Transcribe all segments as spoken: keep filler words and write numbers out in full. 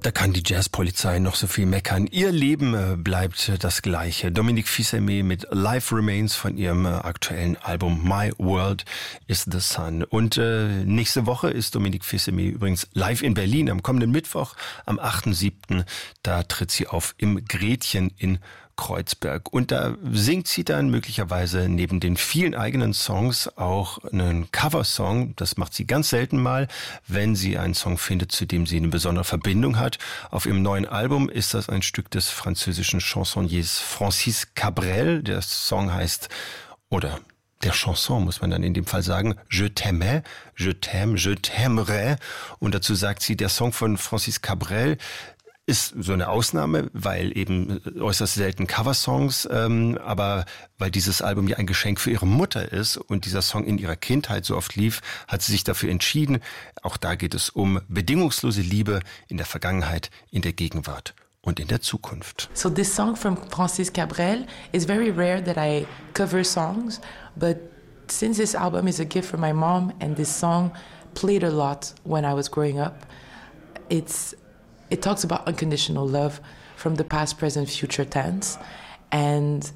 Da kann die Jazzpolizei noch so viel meckern. Ihr Leben bleibt das Gleiche. Dominique Fils-Aimé mit Life Remains von ihrem aktuellen Album My World is the Sun. Und äh, nächste Woche ist Dominique Fils-Aimé übrigens live in Berlin am kommenden Mittwoch, am achten siebten Da tritt sie auf im Gretchen in Kreuzberg. Und da singt sie dann möglicherweise neben den vielen eigenen Songs auch einen Coversong. Das macht sie ganz selten mal, wenn sie einen Song findet, zu dem sie eine besondere Verbindung hat. Auf ihrem neuen Album ist das ein Stück des französischen Chansonniers Francis Cabrel. Der Song heißt, oder der Chanson muss man dann in dem Fall sagen, Je t'aimais, je t'aime, je t'aimerais. Und dazu sagt sie, der Song von Francis Cabrel ist so eine Ausnahme, weil eben äußerst selten Coversongs, ähm, aber weil dieses Album ja ein Geschenk für ihre Mutter ist und dieser Song in ihrer Kindheit so oft lief, hat sie sich dafür entschieden. Auch da geht es um bedingungslose Liebe in der Vergangenheit, in der Gegenwart und in der Zukunft. So this song from Francis Cabrel is very rare that I cover songs, but since this album is a gift from my mom and this song played a lot when I was growing up, it's It talks about unconditional love from the past, present, future tense. And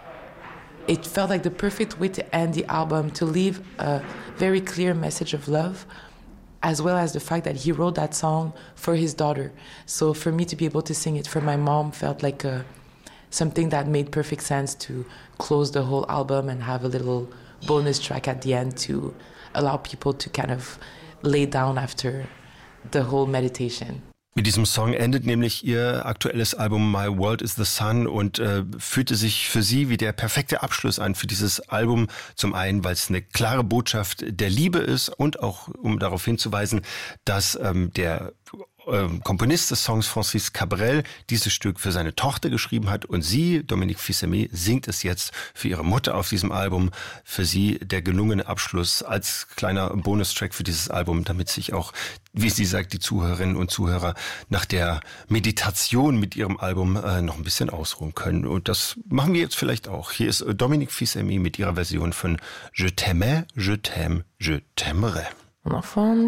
it felt like the perfect way to end the album, to leave a very clear message of love, as well as the fact that he wrote that song for his daughter. So for me to be able to sing it for my mom felt like a, something that made perfect sense to close the whole album and have a little bonus track at the end to allow people to kind of lay down after the whole meditation. Mit diesem Song endet nämlich ihr aktuelles Album My World is the Sun und äh, fühlte sich für sie wie der perfekte Abschluss an für dieses Album. Zum einen, weil es eine klare Botschaft der Liebe ist und auch, um darauf hinzuweisen, dass ähm, der Komponist des Songs Francis Cabrel dieses Stück für seine Tochter geschrieben hat und sie, Dominique Fils-Aimé, singt es jetzt für ihre Mutter auf diesem Album. Für sie der gelungene Abschluss als kleiner Bonustrack für dieses Album, damit sich auch, wie sie sagt, die Zuhörerinnen und Zuhörer nach der Meditation mit ihrem Album äh, noch ein bisschen ausruhen können. Und das machen wir jetzt vielleicht auch. Hier ist Dominique Fils-Aimé mit ihrer Version von Je t'aimais, je t'aime, je t'aimerais.